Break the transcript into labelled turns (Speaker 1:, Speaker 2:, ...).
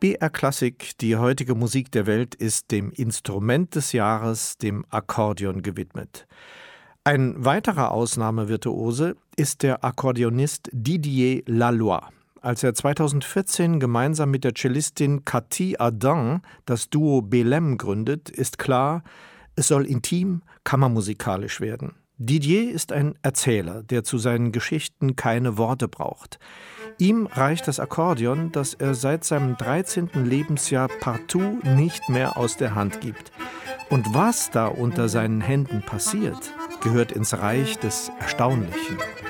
Speaker 1: BR Klassik, die heutige Musik der Welt, ist dem Instrument des Jahres, dem Akkordeon, gewidmet. Ein weiterer Ausnahmevirtuose ist der Akkordeonist Didier Laloy. Als er 2014 gemeinsam mit der Cellistin Cathy Adam das Duo Belem gründet, ist klar, es soll intim, kammermusikalisch werden. Didier ist ein Erzähler, der zu seinen Geschichten keine Worte braucht. Ihm reicht das Akkordeon, das er seit seinem 13. Lebensjahr partout nicht mehr aus der Hand gibt. Und was da unter seinen Händen passiert, gehört ins Reich des Erstaunlichen.